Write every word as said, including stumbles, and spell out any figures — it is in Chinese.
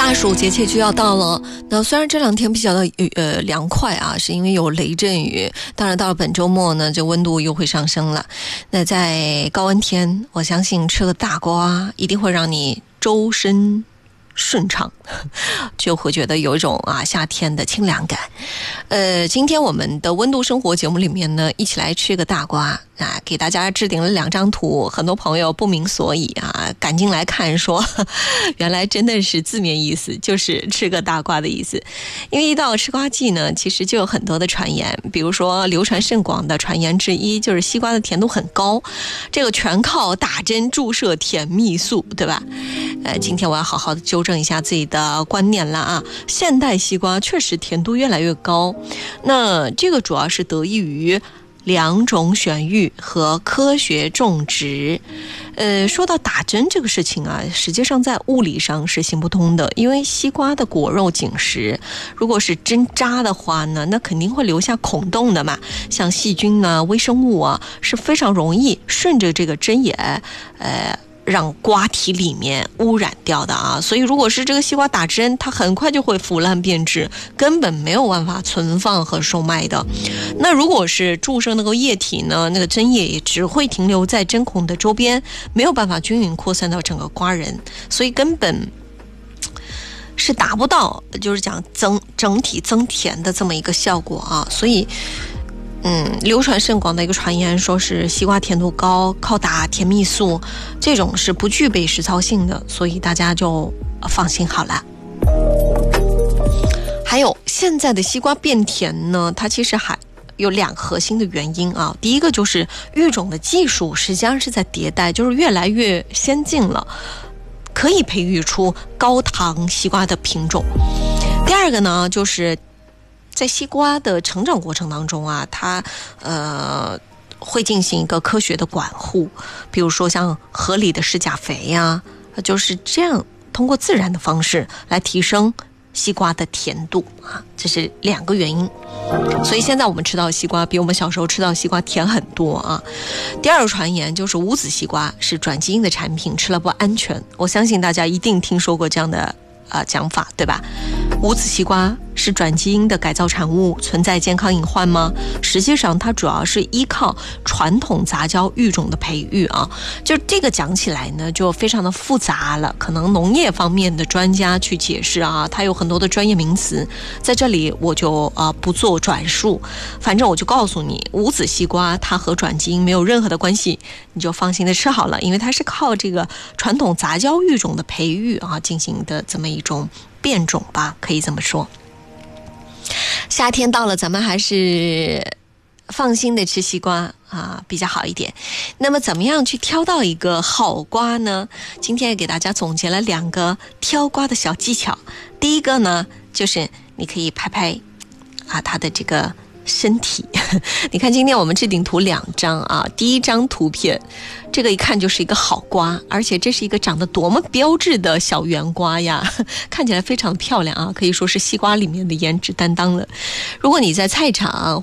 大暑节气就要到了，那虽然这两天比较的呃凉快啊，是因为有雷阵雨，当然到了本周末呢，这温度又会上升了。那在高温天，我相信吃个大瓜一定会让你周身顺畅，就会觉得有一种啊夏天的清凉感。呃，今天我们的温度生活节目里面呢，一起来吃个大瓜啊，给大家置顶了两张图，很多朋友不明所以啊，赶紧来看说，原来真的是字面意思，就是吃个大瓜的意思。因为一到吃瓜季呢，其实就有很多的传言，比如说流传甚广的传言之一就是西瓜的甜度很高，这个全靠打针注射甜蜜素，对吧？呃，今天我要好好的纠正一下自己的观念了啊，现代西瓜确实甜度越来越高，那这个主要是得益于两种选育和科学种植。呃，说到打针这个事情啊，实际上在物理上是行不通的，因为西瓜的果肉紧实，如果是针扎的话呢，那肯定会留下孔洞的嘛，像细菌啊、微生物啊，是非常容易顺着这个针眼，呃。让瓜体里面污染掉的啊，所以如果是这个西瓜打针，它很快就会腐烂变质，根本没有办法存放和售卖的。那如果是注射那个液体呢，那个针液也只会停留在针孔的周边，没有办法均匀扩散到整个瓜仁，所以根本是达不到就是讲增整体增甜的这么一个效果啊。所以嗯，流传甚广的一个传言说是西瓜甜度高，靠打甜蜜素，这种是不具备实操性的，所以大家就放心好了。还有现在的西瓜变甜呢，它其实还有两核心的原因啊。第一个就是育种的技术实际上是在迭代，就是越来越先进了，可以培育出高糖西瓜的品种。第二个呢，就是在西瓜的成长过程当中啊，它呃会进行一个科学的管护，比如说像合理的施钾肥呀、啊，就是这样通过自然的方式来提升西瓜的甜度啊，这是两个原因。所以现在我们吃到西瓜比我们小时候吃到西瓜甜很多啊。第二个传言就是无籽西瓜是转基因的产品，吃了不安全。我相信大家一定听说过这样的呃讲法，对吧？无籽西瓜是转基因的改造产物，存在健康隐患吗？实际上它主要是依靠传统杂交育种的培育啊，就这个讲起来呢就非常的复杂了，可能农业方面的专家去解释啊，它有很多的专业名词，在这里我就啊、呃、不做转述，反正我就告诉你，无籽西瓜它和转基因没有任何的关系，你就放心的吃好了，因为它是靠这个传统杂交育种的培育啊进行的这么一种变种吧，可以这么说。夏天到了，咱们还是放心的吃西瓜啊，比较好一点。那么怎么样去挑到一个好瓜呢？今天也给大家总结了两个挑瓜的小技巧。第一个呢，就是你可以拍拍啊它的这个身体。你看今天我们置顶图两张啊，第一张图片这个一看就是一个好瓜，而且这是一个长得多么标致的小圆瓜呀，看起来非常漂亮啊，可以说是西瓜里面的颜值担当了。如果你在菜场